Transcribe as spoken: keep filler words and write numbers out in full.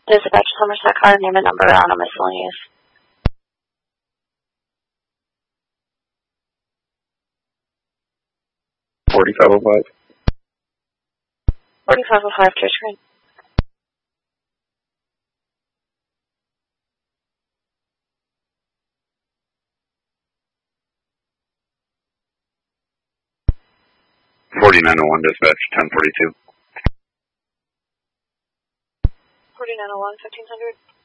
Dispatch Somerset car, name and number on a miscellaneous. forty-five oh five. forty-five oh five, Church Green. forty-nine oh one, dispatch, ten forty-two. forty-nine oh one, fifteen hundred.